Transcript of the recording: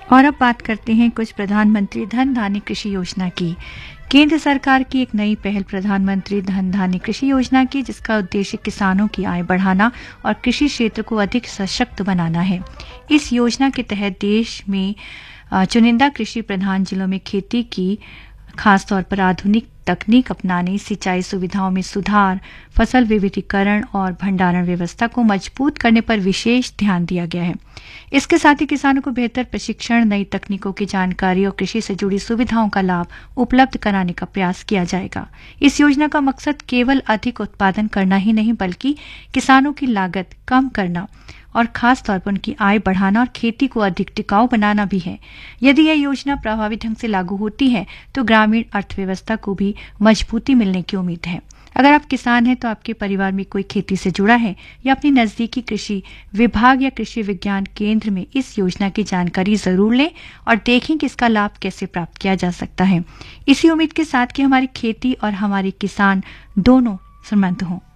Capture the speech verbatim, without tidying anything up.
और अब बात करते हैं कुछ प्रधानमंत्री धन धान्य कृषि योजना की। केंद्र सरकार की एक नई पहल प्रधानमंत्री धन धान्य कृषि योजना की, जिसका उद्देश्य किसानों की आय बढ़ाना और कृषि क्षेत्र को अधिक सशक्त बनाना है। इस योजना के तहत देश में चुनिंदा कृषि प्रधान जिलों में खेती की खासतौर पर आधुनिक तकनीक अपनाने, सिंचाई सुविधाओं में सुधार, फसल विविधीकरण और भंडारण व्यवस्था को मजबूत करने पर विशेष ध्यान दिया गया है। इसके साथ ही किसानों को बेहतर प्रशिक्षण, नई तकनीकों की जानकारी और कृषि से जुड़ी सुविधाओं का लाभ उपलब्ध कराने का प्रयास किया जाएगा। इस योजना का मकसद केवल अधिक उत्पादन करना ही नहीं, बल्कि किसानों की लागत कम करना और खास तौर पर उनकी आय बढ़ाना और खेती को अधिक टिकाऊ बनाना भी है। यदि यह योजना प्रभावी ढंग से लागू होती है तो ग्रामीण अर्थव्यवस्था को भी मजबूती मिलने की उम्मीद है। अगर आप किसान हैं तो आपके परिवार में कोई खेती से जुड़ा है या अपनी नजदीकी कृषि विभाग या कृषि विज्ञान केंद्र में इस योजना की जानकारी जरूर लें और देखें कि इसका लाभ कैसे प्राप्त किया जा सकता है। इसी उम्मीद के साथ कि हमारी खेती और हमारे किसान दोनों समृद्ध हों।